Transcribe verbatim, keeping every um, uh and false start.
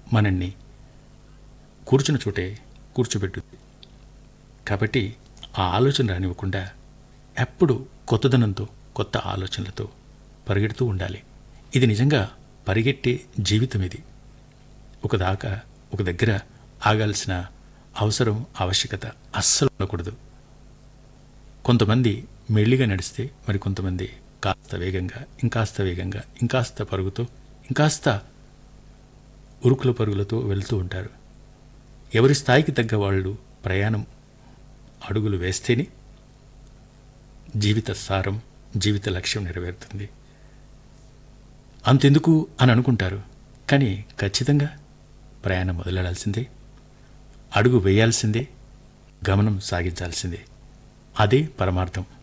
మనల్ని కూర్చున్న చోటే కూర్చోబెట్టుద్ది. కాబట్టి ఆ ఆలోచన రానివ్వకుండా ఎప్పుడు కొత్తదనంతో, కొత్త ఆలోచనలతో పరిగెడుతూ ఉండాలి. ఇది నిజంగా పరిగెట్టే జీవితం. ఇది ఒక దాకా ఒక దగ్గర ఆగాల్సిన అవసరం, ఆవశ్యకత అస్సలు ఉండకూడదు. కొంతమంది మెల్లిగా నడిస్తే మరి కొంతమంది కాస్త వేగంగా, ఇంకాస్త వేగంగా, ఇంకాస్త పరుగుతో, ఇంకాస్త ఉరుకుల పరుగులతో వెళ్తూ ఉంటారు. ఎవరి స్థాయికి తగ్గ వాళ్ళు ప్రయాణం అడుగులు వేస్తేనే జీవిత సారం, జీవిత లక్ష్యం నెరవేరుతుంది. అంతెందుకు అని అనుకుంటారు, కానీ ఖచ్చితంగా ప్రయాణం మొదలెడాల్సిందే, అడుగు వేయాల్సిందే, గమనం సాగించాల్సిందే. అదే పరమార్థం.